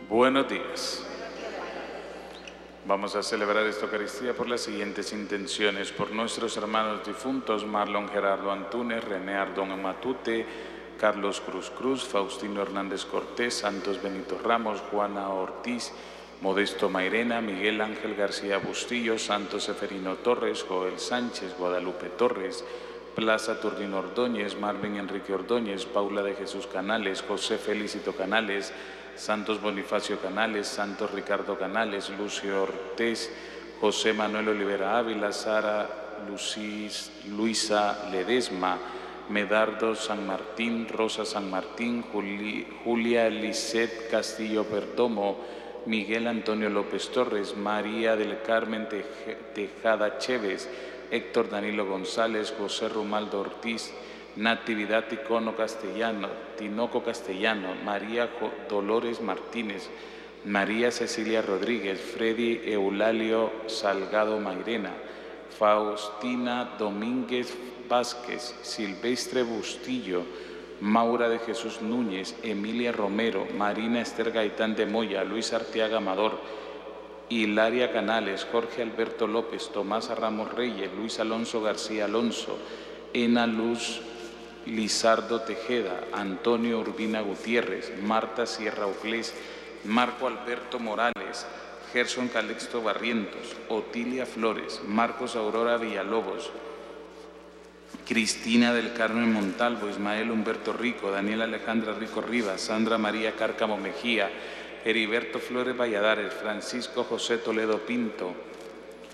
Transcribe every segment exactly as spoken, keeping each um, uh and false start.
Buenos días. Vamos a celebrar esta Eucaristía por las siguientes intenciones: por nuestros hermanos difuntos, Marlon Gerardo Antúnez, René Ardón Matute, Carlos Cruz Cruz, Faustino Hernández Cortés, Santos Benito Ramos, Juana Ortiz, Modesto Mairena, Miguel Ángel García Bustillo, Santos Seferino Torres, Joel Sánchez, Guadalupe Torres, Plaza Turdino Ordóñez, Marvin Enrique Ordóñez, Paula de Jesús Canales, José Felicito Canales, Santos Bonifacio Canales, Santos Ricardo Canales, Lucio Ortiz, José Manuel Olivera Ávila, Sara Lucis, Luisa Ledesma, Medardo San Martín, Rosa San Martín, Juli, Julia Lisset Castillo Perdomo, Miguel Antonio López Torres, María del Carmen Tejada Chévez, Héctor Danilo González, José Romaldo Ortiz, Natividad Ticono Castellano, Tinoco Castellano, María Dolores Martínez, María Cecilia Rodríguez, Freddy Eulalio Salgado Mairena, Faustina Domínguez Vázquez, Silvestre Bustillo, Maura de Jesús Núñez, Emilia Romero, Marina Esther Gaitán de Moya, Luis Arteaga Amador, Hilaria Canales, Jorge Alberto López, Tomás Ramos Reyes, Luis Alonso García Alonso, Ena Luz Lizardo Tejeda, Antonio Urbina Gutiérrez, Marta Sierra Uclés, Marco Alberto Morales, Gerson Calixto Barrientos, Otilia Flores, Marcos Aurora Villalobos, Cristina del Carmen Montalvo, Ismael Humberto Rico, Daniela Alejandra Rico Rivas, Sandra María Cárcamo Mejía, Heriberto Flores Valladares, Francisco José Toledo Pinto,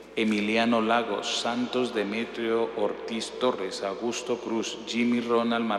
Emiliano Lagos, Santos Demetrio Ortiz Torres, Augusto Cruz, Jimmy Ronald Martínez,